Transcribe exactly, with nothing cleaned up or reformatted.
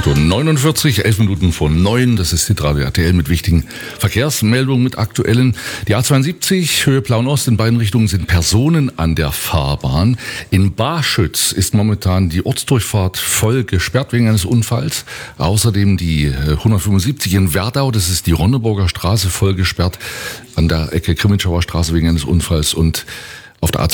acht Uhr neunundvierzig, elf Minuten vor neun. Das ist Hitradio R T L mit wichtigen Verkehrsmeldungen, mit aktuellen. Die A zweiundsiebzig, Höhe Plauen-Ost, in beiden Richtungen sind Personen an der Fahrbahn. In Barschütz ist momentan die Ortsdurchfahrt voll gesperrt wegen eines Unfalls. Außerdem die hundertfünfundsiebzig in Werdau, das ist die Ronneburger Straße, voll gesperrt an der Ecke Grimmitschauer Straße wegen eines Unfalls. Und auf der A